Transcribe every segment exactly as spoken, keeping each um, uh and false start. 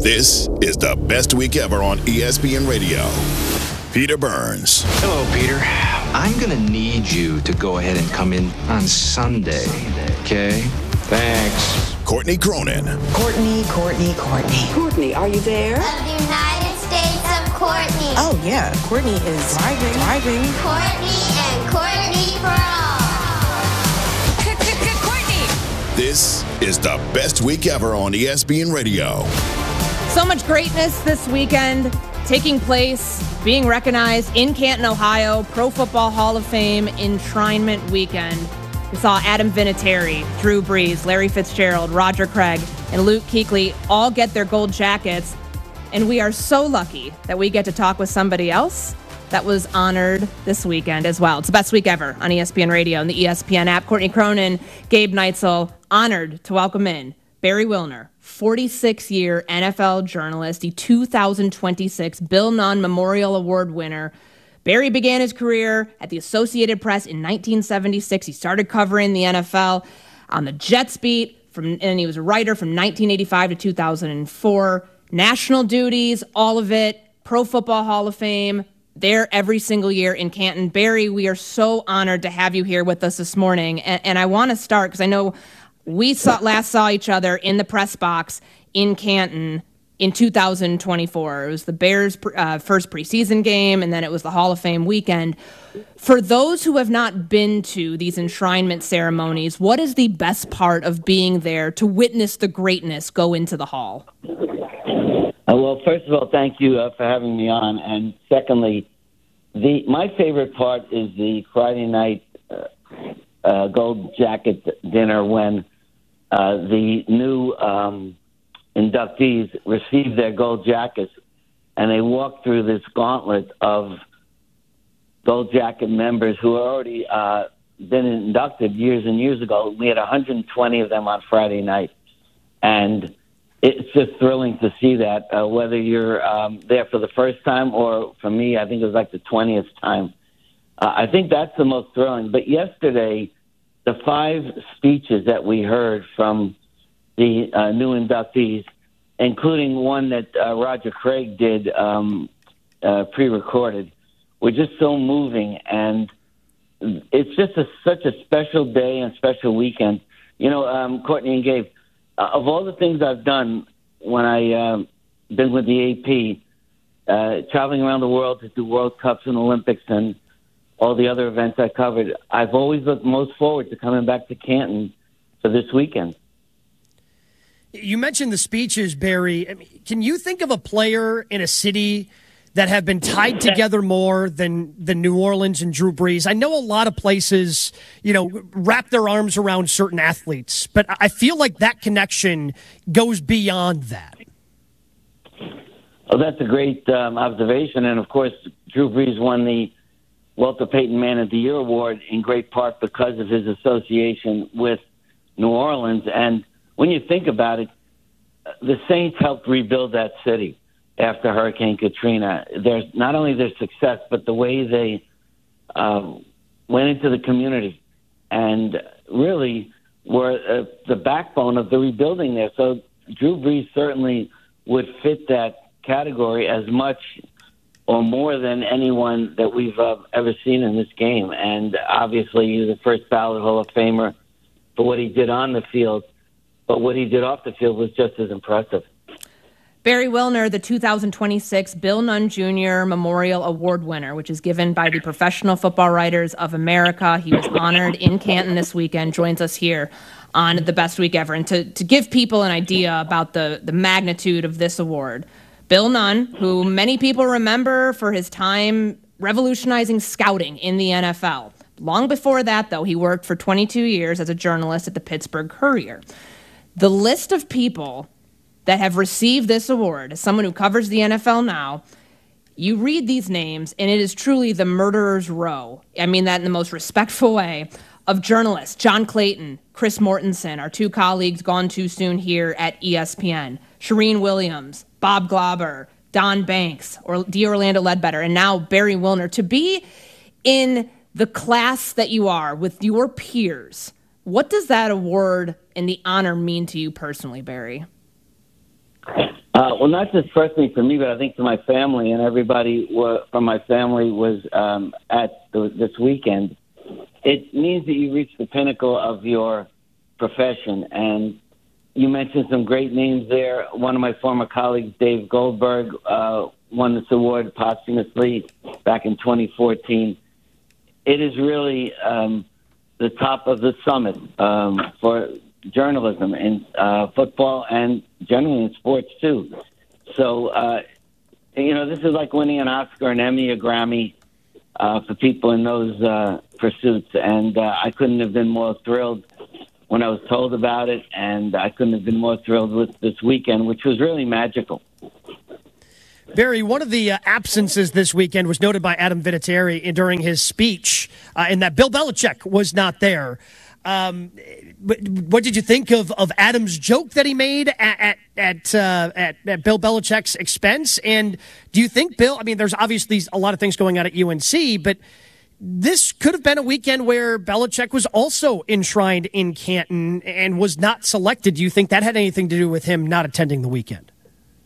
This is the best week ever on E S P N Radio. Peter Burns. Hello, Peter. I'm going to need you to go ahead and come in on Sunday, okay? Thanks. Courtney Cronin. Courtney, Courtney, Courtney. Courtney, are you there? Of the United States of Courtney. Oh, yeah. Courtney is driving. Driving. Courtney and Courtney for all. Courtney. This is the best week ever on E S P N Radio. So much greatness this weekend taking place, being recognized in Canton, Ohio, Pro Football Hall of Fame enshrinement weekend. We saw Adam Vinatieri, Drew Brees, Larry Fitzgerald, Roger Craig, and Luke Kuechly all get their gold jackets. And we are so lucky that we get to talk with somebody else that was honored this weekend as well. It's the best week ever on E S P N Radio and the E S P N app. Courtney Cronin, Gabe Neitzel, honored to welcome in Barry Wilner, forty-six-year N F L journalist, the two thousand twenty-six Bill Nunn Memorial Award winner. Barry began his career at the Associated Press in nineteen seventy-six. He started covering the N F L on the Jets beat, from, and he was a writer from nineteen eighty-five to two thousand four. National duties, all of it, Pro Football Hall of Fame, there every single year in Canton. Barry, we are so honored to have you here with us this morning. And, and I want to start because I know we saw, last saw each other in the press box in Canton in two thousand twenty-four. It was the Bears' uh, first preseason game, and then it was the Hall of Fame weekend. For those who have not been to these enshrinement ceremonies, what is the best part of being there to witness the greatness go into the hall? Uh, well, first of all, thank you uh, for having me on. And secondly, the my favorite part is the Friday night uh, uh, gold jacket dinner when uh, the new um, inductees receive their gold jackets, and they walk through this gauntlet of gold jacket members who are already uh, been inducted years and years ago. We had one hundred twenty of them on Friday night, and it's just thrilling to see that, uh, whether you're um, there for the first time or, for me, I think it was like the twentieth time. Uh, I think that's the most thrilling. But yesterday, the five speeches that we heard from the uh, new inductees, including one that uh, Roger Craig did um, uh, pre-recorded, were just so moving. And it's just a, such a special day and special weekend. You know, um, Courtney and Gabe, Uh, of all the things I've done when I uh, been with the A P, uh, traveling around the world to do World Cups and Olympics and all the other events I covered, I've always looked most forward to coming back to Canton for this weekend. You mentioned the speeches, Barry. I mean, can you think of a player in a city that have been tied together more than, than New Orleans and Drew Brees? I know a lot of places, you know, wrap their arms around certain athletes, but I feel like that connection goes beyond that. Oh, that's a great um, observation. And, of course, Drew Brees won the Walter Payton Man of the Year award in great part because of his association with New Orleans. And when you think about it, the Saints helped rebuild that city after Hurricane Katrina. There's not only their success, but the way they uh, went into the community and really were uh, the backbone of the rebuilding there. So Drew Brees certainly would fit that category as much or more than anyone that we've uh, ever seen in this game. And obviously he's the first ballot Hall of Famer for what he did on the field, but what he did off the field was just as impressive. Barry Wilner, the two thousand twenty-six Bill Nunn Junior Memorial Award winner, which is given by the Professional Football Writers of America. He was honored in Canton this weekend, joins us here on The Best Week Ever. And to, to give people an idea about the, the magnitude of this award, Bill Nunn, who many people remember for his time revolutionizing scouting in the N F L. Long before that, though, he worked for twenty-two years as a journalist at the Pittsburgh Courier. The list of people that have received this award, as someone who covers the N F L now, you read these names, and it is truly the murderer's row. I mean that in the most respectful way, of journalists. John Clayton, Chris Mortensen, our two colleagues gone too soon here at E S P N. Shireen Williams, Bob Glauber, Don Banks, or D. Orlando Ledbetter, and now Barry Wilner. To be in the class that you are with your peers, what does that award and the honor mean to you personally, Barry? Uh, well, not just personally for me, but I think for my family and everybody wa- from my family was um, at the, this weekend. It means that you reach the pinnacle of your profession. And you mentioned some great names there. One of my former colleagues, Dave Goldberg, uh, won this award posthumously back in twenty fourteen. It is really um, the top of the summit um, for journalism in uh, football and generally in sports too. So, uh, you know, this is like winning an Oscar, an Emmy, a Grammy uh, for people in those uh, pursuits. And uh, I couldn't have been more thrilled when I was told about it, and I couldn't have been more thrilled with this weekend, which was really magical. Barry, one of the uh, absences this weekend was noted by Adam Vinatieri during his speech, uh, in that Bill Belichick was not there. Um, what did you think of, of Adam's joke that he made at at at, uh, at at Bill Belichick's expense? And do you think Bill? I mean, there's obviously a lot of things going on at U N C, but this could have been a weekend where Belichick was also enshrined in Canton and was not selected. Do you think that had anything to do with him not attending the weekend?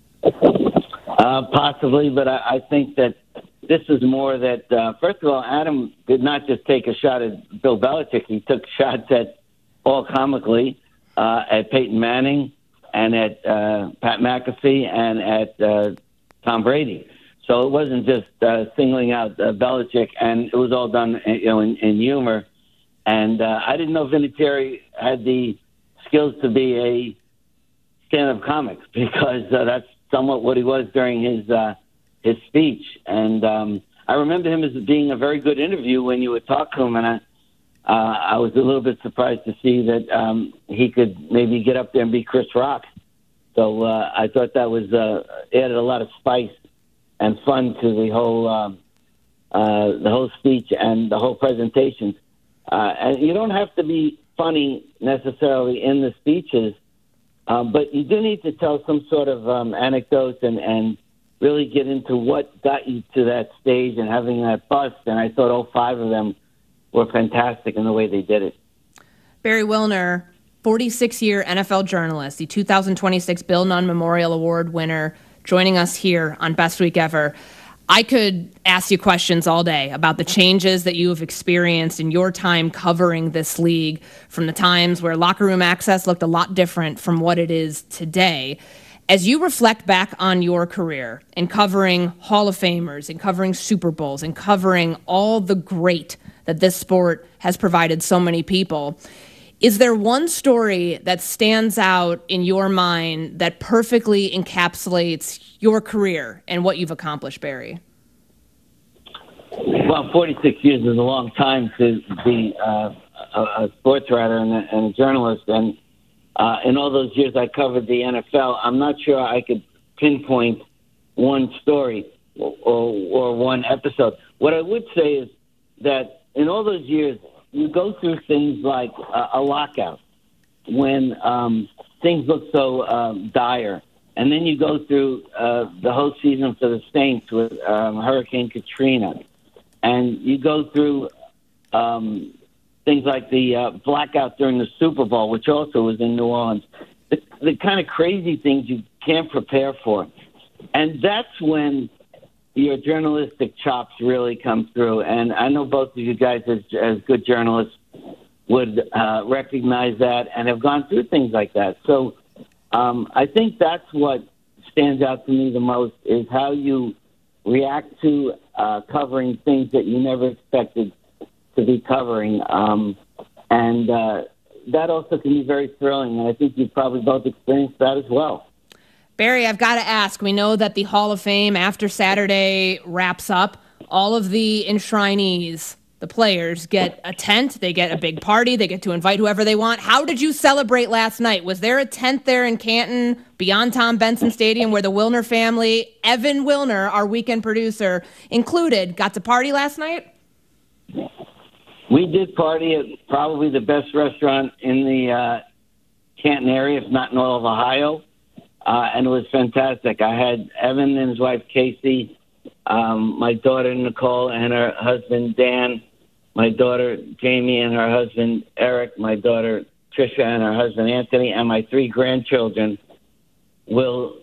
Uh, possibly, but I, I think that this is more that, uh, first of all, Adam did not just take a shot at Bill Belichick. He took shots at, all comically, uh, at Peyton Manning and at uh, Pat McAfee and at uh, Tom Brady. So it wasn't just uh, singling out uh, Belichick, and it was all done, you know, in, in humor. And uh, I didn't know Vinatieri had the skills to be a stand-up comic, because uh, that's somewhat what he was during his uh, his speech. And um, I remember him as being a very good interview when you would talk to him, and I, uh, I was a little bit surprised to see that um, he could maybe get up there and be Chris Rock. So uh, I thought that was uh, added a lot of spice and fun to the whole um, uh, the whole speech and the whole presentation. Uh, and you don't have to be funny necessarily in the speeches, um, but you do need to tell some sort of um, anecdotes and, and really get into what got you to that stage and having that bust. And I thought all five of them were fantastic in the way they did it. Barry Wilner, forty-six-year N F L journalist, the two thousand twenty-six Bill Nunn Memorial Award winner, joining us here on Best Week Ever. I could ask you questions all day about the changes that you have experienced in your time covering this league, from the times where locker room access looked a lot different from what it is today. As you reflect back on your career in covering Hall of Famers, in covering Super Bowls, and covering all the great that this sport has provided so many people, is there one story that stands out in your mind that perfectly encapsulates your career and what you've accomplished, Barry? Well, forty-six years is a long time to be uh, a, a sports writer and a, and a journalist. And uh, in all those years I covered the N F L, I'm not sure I could pinpoint one story or, or, or one episode. What I would say is that in all those years, you go through things like uh, a lockout when um, things look so um, dire. And then you go through uh, the whole season for the Saints with um, Hurricane Katrina. And you go through um, things like the uh, blackout during the Super Bowl, which also was in New Orleans. The, the kind of crazy things you can't prepare for. And that's when your journalistic chops really come through. And I know both of you guys, as, as good journalists, would uh, recognize that and have gone through things like that. So um, I think that's what stands out to me the most, is how you react to uh, covering things that you never expected to be covering. Um, and uh, that also can be very thrilling. And I think you've probably both experienced that as well. Barry, I've got to ask, we know that the Hall of Fame, after Saturday wraps up, all of the enshrinees, the players, get a tent, they get a big party, they get to invite whoever they want. How did you celebrate last night? Was there a tent there in Canton, beyond Tom Benson Stadium, where the Wilner family, Evan Wilner, our weekend producer, included, got to party last night? We did party at probably the best restaurant in the uh, Canton area, if not in all of Ohio. Uh, and it was fantastic. I had Evan and his wife, Casey, um, my daughter, Nicole, and her husband, Dan, my daughter, Jamie, and her husband, Eric, my daughter, Trisha, and her husband, Anthony, and my three grandchildren, Will,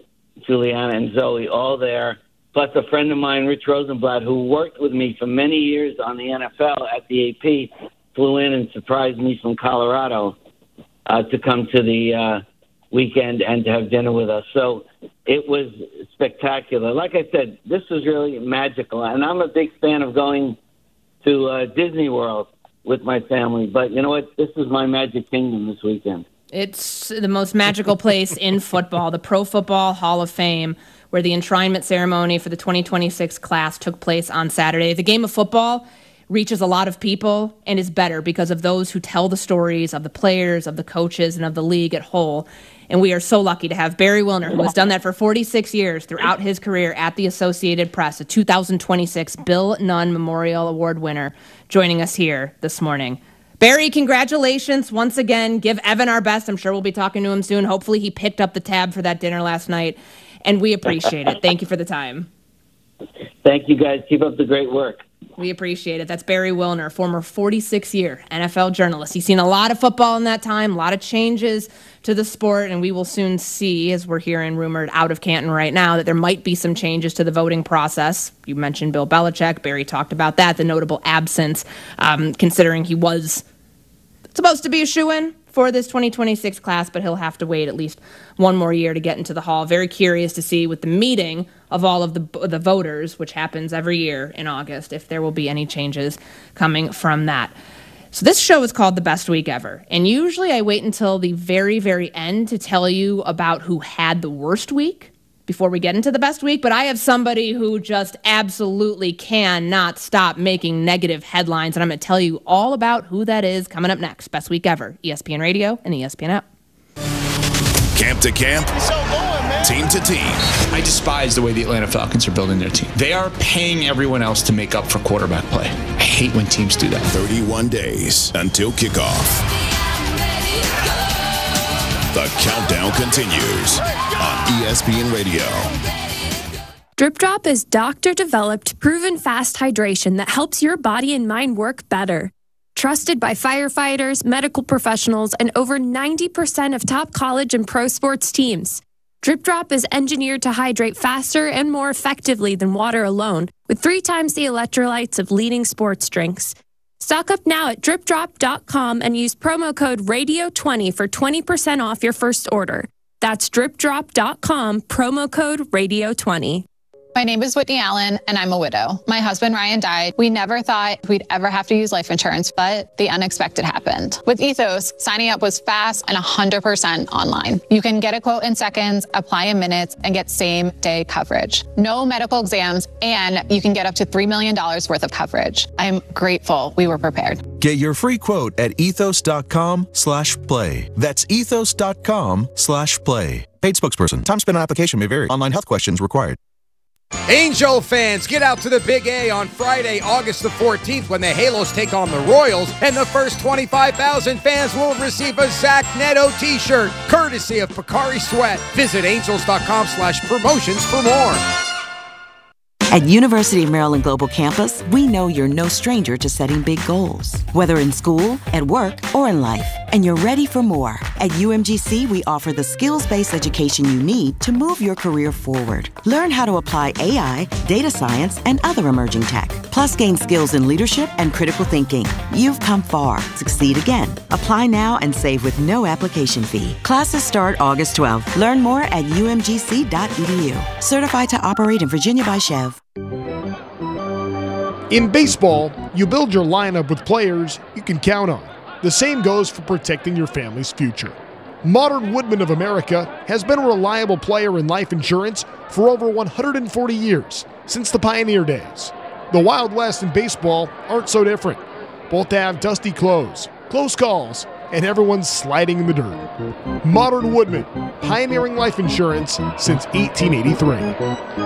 Juliana and Zoe, all there, plus a friend of mine, Rich Rosenblatt, who worked with me for many years on the N F L at the A P, flew in and surprised me from Colorado uh, to come to the uh, weekend and to have dinner with us. So it was spectacular. Like I said, this was really magical. And I'm a big fan of going to uh, Disney World with my family. But you know what? This is my Magic Kingdom this weekend. It's the most magical place in football, the Pro Football Hall of Fame, where the enshrinement ceremony for the twenty twenty-six class took place on Saturday. The game of football reaches a lot of people and is better because of those who tell the stories of the players, of the coaches, and of the league at whole. And we are so lucky to have Barry Wilner, who has done that for forty-six years throughout his career at the Associated Press, a two thousand twenty-six Bill Nunn Memorial Award winner, joining us here this morning. Barry, congratulations once again. Give Evan our best. I'm sure we'll be talking to him soon. Hopefully he picked up the tab for that dinner last night, and we appreciate it. Thank you for the time. Thank you, guys. Keep up the great work. We appreciate it. That's Barry Wilner, former forty-six-year N F L journalist. He's seen a lot of football in that time, a lot of changes to the sport, and we will soon see, as we're hearing rumored out of Canton right now, that there might be some changes to the voting process. You mentioned Bill Belichick. Barry talked about that, the notable absence, um, considering he was supposed to be a shoo-in for this twenty twenty-six class, but he'll have to wait at least one more year to get into the hall. Very curious to see with the meeting of all of the the voters, which happens every year in August, if there will be any changes coming from that. So this show is called The Best Week Ever, and usually I wait until the very, very end to tell you about who had the worst week before we get into the best week, but I have somebody who just absolutely cannot stop making negative headlines, and I'm going to tell you all about who that is coming up next. Best Week Ever, E S P N Radio and E S P N app. Camp to camp, team to team. I despise the way the Atlanta Falcons are building their team. They are paying everyone else to make up for quarterback play. I hate when teams do that. thirty-one days until kickoff. The countdown continues on E S P N Radio. Drip Drop is doctor-developed, proven fast hydration that helps your body and mind work better. Trusted by firefighters, medical professionals, and over ninety percent of top college and pro sports teams. Drip Drop is engineered to hydrate faster and more effectively than water alone, with three times the electrolytes of leading sports drinks. Stock up now at drip drop dot com and use promo code radio twenty for twenty percent off your first order. That's drip drop dot com, promo code radio twenty. My name is Whitney Allen, and I'm a widow. My husband, Ryan, died. We never thought we'd ever have to use life insurance, but the unexpected happened. With Ethos, signing up was fast and one hundred percent online. You can get a quote in seconds, apply in minutes, and get same-day coverage. No medical exams, and you can get up to three million dollars worth of coverage. I'm grateful we were prepared. Get your free quote at ethos dot com slash play. That's ethos dot com slash play. Paid spokesperson. Time spent on application may vary. Online health questions required. Angel fans, get out to the Big A on Friday, August the fourteenth, when the Halos take on the Royals, and the first twenty-five thousand fans will receive a Zach Neto t-shirt, courtesy of Picari Sweat. Visit angels dot com slash promotions for more. At University of Maryland Global Campus, we know you're no stranger to setting big goals, whether in school, at work, or in life, and you're ready for more. At U M G C, we offer the skills-based education you need to move your career forward. Learn how to apply A I, data science, and other emerging tech, plus gain skills in leadership and critical thinking. You've come far. Succeed again. Apply now and save with no application fee. Classes start August twelfth. Learn more at u m g c dot e d u. Certified to operate in Virginia by Chev. In baseball, you build your lineup with players you can count on. The same goes for protecting your family's future. Modern Woodmen of America has been a reliable player in life insurance for over one hundred forty years, since the pioneer days. The Wild West and baseball aren't so different. Both have dusty clothes, close calls, and everyone's sliding in the dirt. Modern Woodmen, pioneering life insurance since eighteen eighty-three.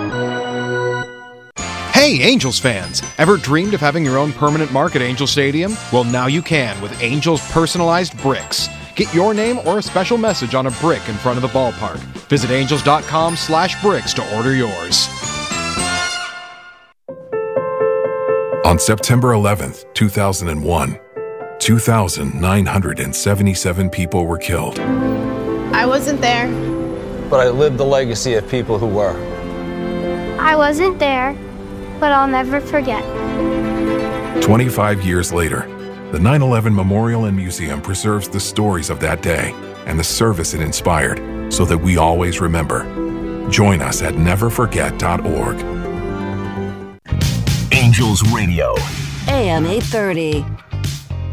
Hey, Angels fans! Ever dreamed of having your own permanent mark at Angel Stadium? Well, now you can with Angels personalized bricks. Get your name or a special message on a brick in front of the ballpark. Visit angels dot com slash bricks to order yours. On September eleventh, two thousand one, two thousand nine hundred seventy-seven people were killed. I wasn't there, but I lived the legacy of people who were. I wasn't there, but I'll never forget. twenty-five years later, the nine eleven Memorial and Museum preserves the stories of that day and the service it inspired so that we always remember. Join us at never forget dot org. Angels Radio. A M eight thirty.